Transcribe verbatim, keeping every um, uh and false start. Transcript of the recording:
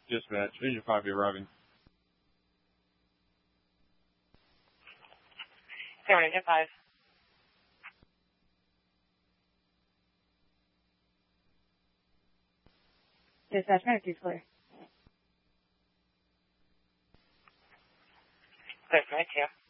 Dispatch, Vision five be arriving. Good morning, Vision five. Dispatch, Manatee clear. Clear for Manatee.